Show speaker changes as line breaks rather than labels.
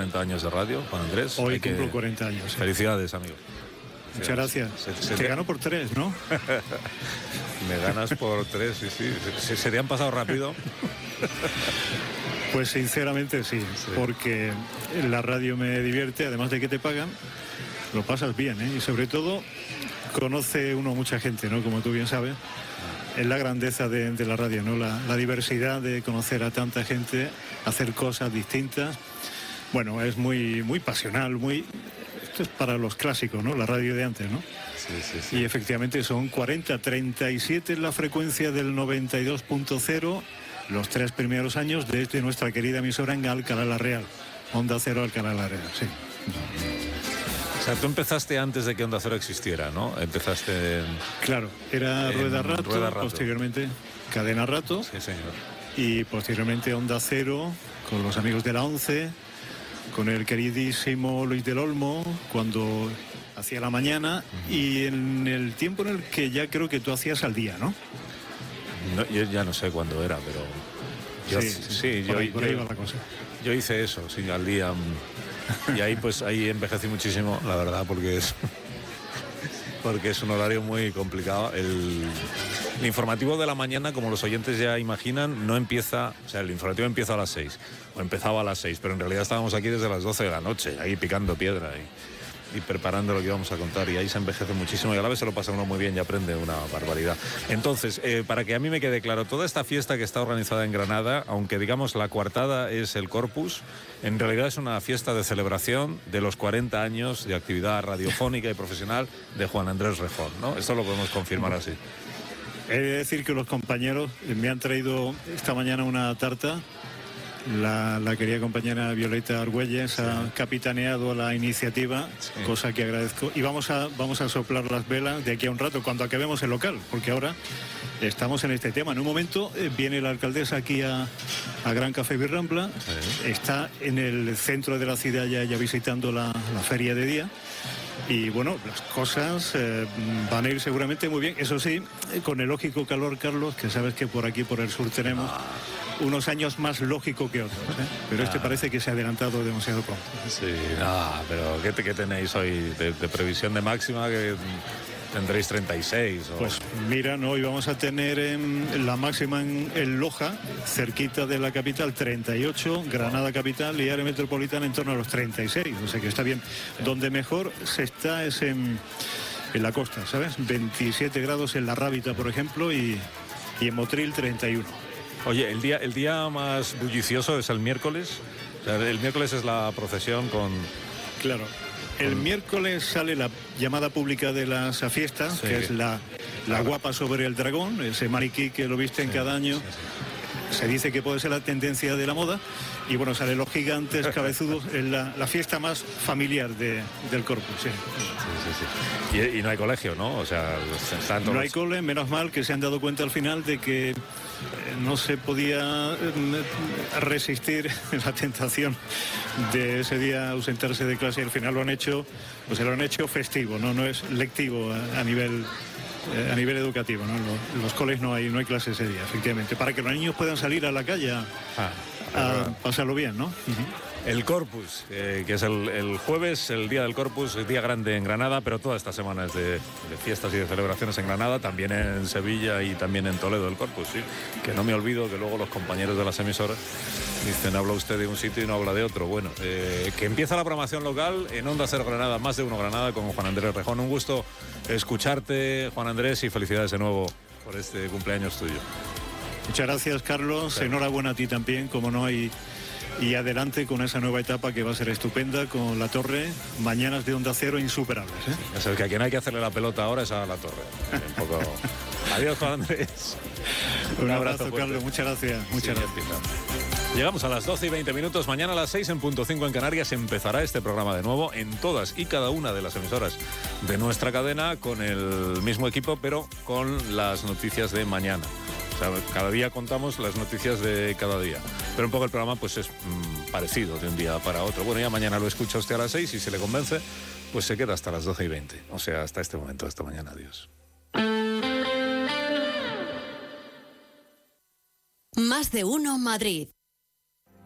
40 años de radio, Juan Andrés.
Hoy cumplo 40 años.
Felicidades, amigo.
Muchas gracias. Te gano por 3, ¿no?
Me ganas por 3, sí. ¿Se te han pasado rápido?
Pues sinceramente sí, porque la radio me divierte, además de que te pagan, lo pasas bien, ¿eh? Y sobre todo conoce uno mucha gente, ¿no? Como tú bien sabes, es la grandeza de la radio, ¿no? La diversidad de conocer a tanta gente, hacer cosas distintas. Bueno, es muy pasional, esto es para los clásicos, ¿no? La radio de antes, ¿no?
Sí.
Y efectivamente son 40, 37 en la frecuencia del 92.0, los 3 primeros años desde nuestra querida emisora en Alcalá la Real. Onda Cero, Alcalá la Real, sí.
O sea, tú empezaste antes de que Onda Cero existiera, ¿no? Empezaste
Claro, era Rueda Rato,
Rato,
posteriormente Cadena Rato.
Sí, señor.
Y posteriormente Onda Cero, con los amigos de la 11, con el queridísimo Luis del Olmo, cuando hacía la mañana, y en el tiempo en el que ya creo que tú hacías al día, ¿no?
No, yo ya no sé cuándo era, pero...
Por ahí va la cosa.
Yo hice eso, sí, al día. Y ahí envejecí muchísimo, la verdad, porque es un horario muy complicado. El informativo de la mañana, como los oyentes ya imaginan, no empieza... O sea, el informativo empieza a las 6, o empezaba a las 6, pero en realidad estábamos aquí desde las 12 de la noche, ahí picando piedra y preparando lo que íbamos a contar, y ahí se envejece muchísimo y a la vez se lo pasa uno muy bien y aprende una barbaridad. Entonces, para que a mí me quede claro, toda esta fiesta que está organizada en Granada, aunque digamos la coartada es el Corpus, en realidad es una fiesta de celebración de los 40 años de actividad radiofónica y profesional de Juan Andrés Rejón, ¿no? Esto lo podemos confirmar así.
He de decir que los compañeros me han traído esta mañana una tarta. La querida compañera Violeta Argüelles ha capitaneado la iniciativa, cosa que agradezco. Y vamos a soplar las velas de aquí a un rato, cuando acabemos el local, porque ahora estamos en este tema. En un momento viene la alcaldesa aquí a Gran Café Birrambla, está en el centro de la ciudad ya visitando la feria de día. Y bueno, las cosas van a ir seguramente muy bien. Eso sí, con el lógico calor, Carlos, que sabes que por aquí, por el sur, tenemos unos años más lógico que otros, ¿eh? Pero este parece que se ha adelantado demasiado pronto.
Sí, pero ¿qué tenéis hoy de previsión de máxima? Que tendréis 36.
Pues mira, no, hoy vamos a tener la máxima en Loja, cerquita de la capital, 38, Granada capital y área metropolitana en torno a los 36, o sea que está bien. Donde mejor se está es en la costa, ¿sabes? 27 grados en La Rábita, por ejemplo, y en Motril 31.
Oye, el día más bullicioso es el miércoles. O sea, el miércoles es la procesión con...
Claro. El miércoles sale la llamada pública de las fiestas, que es la guapa sobre el dragón, ese maniquí que lo visten cada año. Se dice que puede ser la tendencia de la moda. Y bueno, salen los gigantes cabezudos, en la fiesta más familiar del Corpus. Sí.
Y no hay colegio, ¿no? O sea,
no hay cole, menos mal que se han dado cuenta al final de que no se podía resistir la tentación de ese día ausentarse de clase, y al final lo han hecho festivo, no es lectivo a nivel educativo, ¿no? Los coles no hay clase ese día, efectivamente, para que los niños puedan salir a la calle a pasarlo bien, ¿no?
El Corpus, que es el jueves, el día del Corpus, el día grande en Granada, pero toda esta semana es de fiestas y de celebraciones en Granada, también en Sevilla y también en Toledo el Corpus, sí. Que no me olvido que luego los compañeros de las emisoras dicen, habla usted de un sitio y no habla de otro. Bueno, que empieza la programación local en Onda Cero Granada, más de uno Granada, con Juan Andrés Rejón. Un gusto escucharte, Juan Andrés, y felicidades de nuevo por este cumpleaños tuyo.
Muchas gracias, Carlos. Sí. Enhorabuena a ti también, como no hay... Y adelante con esa nueva etapa que va a ser estupenda con La Torre, mañanas de Onda Cero insuperables, ¿eh?
Es el que a quien hay que hacerle la pelota ahora es a La Torre. Un poco... Adiós, Juan Andrés.
Un abrazo, Carlos. Muchas gracias. Muchas gracias.
Llegamos a las 12:20. Mañana a las 6 en punto 5 en Canarias empezará este programa de nuevo en todas y cada una de las emisoras de nuestra cadena, con el mismo equipo, pero con las noticias de mañana. O sea, cada día contamos las noticias de cada día. Pero un poco el programa pues es parecido de un día para otro. Bueno, ya mañana lo escucha usted a las 6 y si le convence, pues se queda hasta las 12:20. O sea, hasta este momento, hasta mañana. Adiós.
Más de uno Madrid.